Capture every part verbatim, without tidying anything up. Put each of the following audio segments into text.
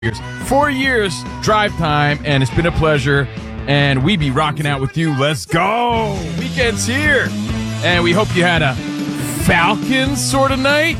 years. Four years drive time, and it's been a pleasure. And we be rocking out with you. Let's go. Weekend's here. And we hope you had a Falcons sort of night.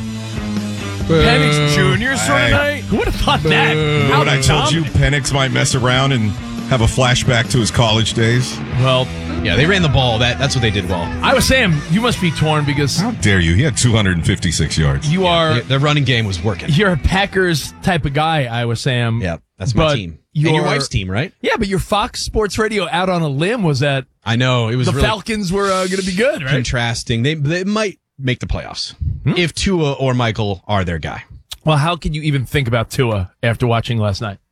Penix Junior sort of night. Who would have thought that? How when I told you Penix might mess around and have a flashback to his college days? Well, yeah, they ran the ball. That That's what they did well. I was saying, you must be torn because... How dare you? He had two hundred fifty-six yards. You are... The, the running game was working. You're a Packers type of guy, I was saying. Yeah, that's my team. And your wife's team, right? Yeah, but your Fox Sports Radio out on a limb was that... I know. It was the really Falcons were uh, going to be good, right? Contrasting. They, they might make the playoffs hmm? if Tua or Michael are their guy. Well, how can you even think about Tua after watching last night?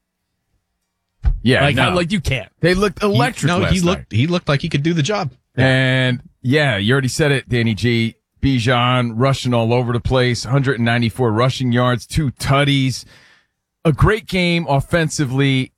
Yeah, like, no. how, like you can't. They looked electric. He, no, last he looked. night. He looked like he could do the job. And yeah, you already said it, Danny G. Bijan rushing all over the place, one hundred ninety-four rushing yards, two tutties, a great game offensively,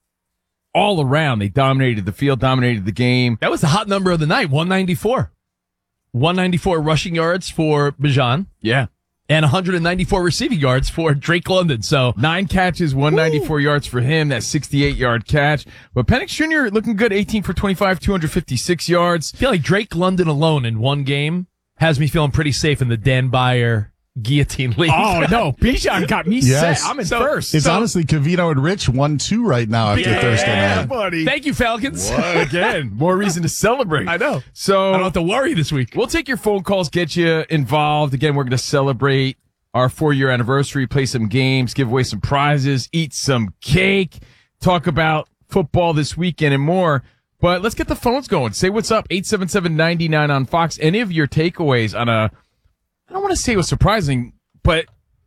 all around. They dominated the field, dominated the game. That was the hot number of the night, one ninety-four. one ninety-four rushing yards for Bijan. Yeah. And one hundred ninety-four receiving yards for Drake London. So nine catches, one ninety-four Woo. yards for him. That sixty-eight yard catch. But Penix Junior looking good, eighteen for twenty-five, two hundred fifty-six yards. I feel like Drake London alone in one game has me feeling pretty safe in the Dan Byer guillotine league. Oh, no. Bijan got me yes. set. I'm in so, first. It's so, honestly Cavino and Rich one two right now after yeah, Thursday night. buddy. Thank you, Falcons. What? Again, more reason to celebrate. I know. So I don't have to worry this week. We'll take your phone calls, get you involved. Again, we're going to celebrate our four-year anniversary, play some games, give away some prizes, eat some cake, talk about football this weekend and more. But let's get the phones going. Say what's up, eight seven seven, nine nine on Fox. Any of your takeaways on a, I don't want to say it was surprising, but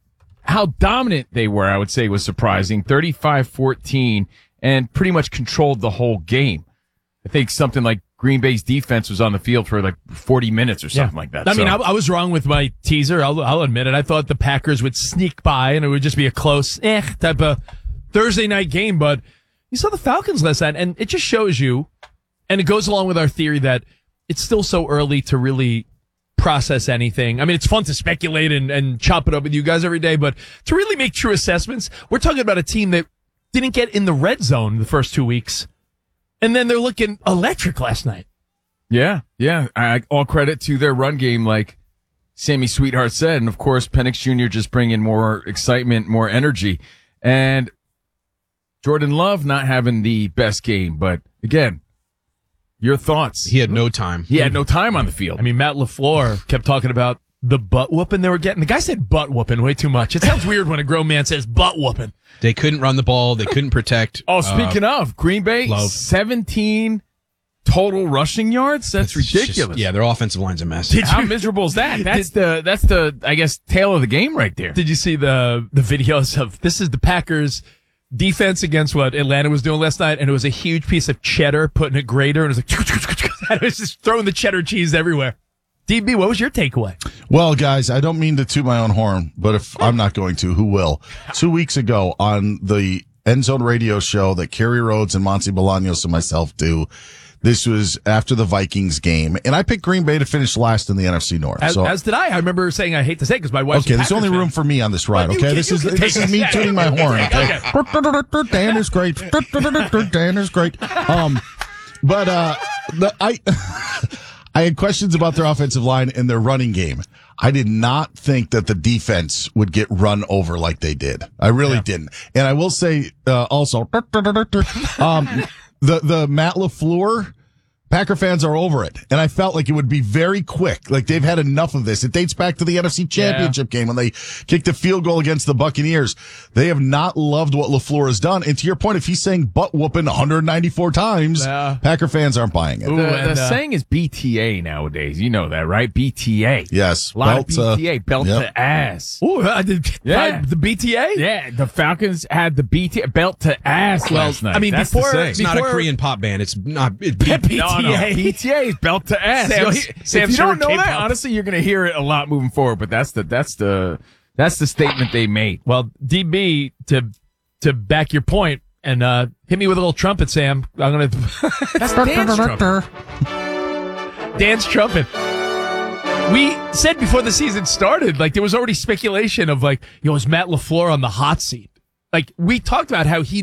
how dominant they were, I would say was surprising. thirty-five fourteen and pretty much controlled the whole game. I think something like Green Bay's defense was on the field for like forty minutes or something yeah. like that. I so. mean, I, I was wrong with my teaser. I'll, I'll admit it. I thought the Packers would sneak by and it would just be a close eh, type of Thursday night game. But you saw the Falcons last night, and it just shows you, and it goes along with our theory that it's still so early to really process anything. I mean, it's fun to speculate and, and chop it up with you guys every day, but to really make true assessments, we're talking about a team that didn't get in the red zone the first two weeks. And then they're looking electric last night. Yeah, yeah. I, all credit to their run game, like Sammy Sweetheart said. And, of course, Penix Junior just bringing more excitement, more energy. And Jordan Love not having the best game. But, again, your thoughts. He had no time. He had no time on the field. I mean, Matt LaFleur kept talking about the butt whooping they were getting. The guy said butt whooping way too much. It sounds weird when a grown man says butt whooping. They couldn't run the ball. They couldn't protect. Oh, speaking uh, of, Green Bay, Love. seventeen total rushing yards? That's, that's ridiculous. Just, yeah, their offensive line's a mess. Did How you, miserable is that? That's did, the, that's the, I guess, tail of the game right there. Did you see the, the videos of, this is the Packers defense against what Atlanta was doing last night, and it was a huge piece of cheddar put in a grater, and it was like, it was just throwing the cheddar cheese everywhere. D B, what was your takeaway? Well, guys, I don't mean to toot my own horn, but if I'm not going to, who will? Two weeks ago on the End Zone radio show that Kerry Rhodes and Monty Bolaños and myself do, this was after the Vikings game, and I picked Green Bay to finish last in the N F C North. As, so, as did I. I remember saying I hate to say it because my wife's okay. There's only fan. room for me on this ride. Well, okay, can, this is this is me yeah, tooting my horn. Okay, okay. Dan is great. Dan is great. Um, but uh, the, I. I had questions about their offensive line and their running game. I did not think that the defense would get run over like they did. I really yeah. didn't. And I will say, uh, also, um, the, the Matt LaFleur, Packer fans are over it. And I felt like it would be very quick. Like they've had enough of this. It dates back to the N F C Championship yeah. game when they kicked a field goal against the Buccaneers. They have not loved what LaFleur has done. And to your point, if he's saying butt whooping one hundred ninety-four times, yeah. Packer fans aren't buying it. Ooh, the and, the uh, saying is B T A nowadays. You know that, right? B T A. Yes. A lot belt, of B T A. Uh, belt yep. to ass. Ooh, I did, yeah. the B T A? Yeah, the Falcons had the B T A, belt to ass well, last night. I mean, That's before, it's before, not a Korean pop band. It's not it, B T A. No, no. B T A is belt to ass. Sam, if you don't know K-pop. That, honestly, you're going to hear it a lot moving forward. But that's the that's the that's the statement they made. Well, D B, to to back your point and uh, hit me with a little trumpet, Sam. I'm going to. That's Dan's trumpet. Dan's trumpet. We said before the season started, like there was already speculation of like, you know, is Matt LaFleur on the hot seat? Like we talked about how he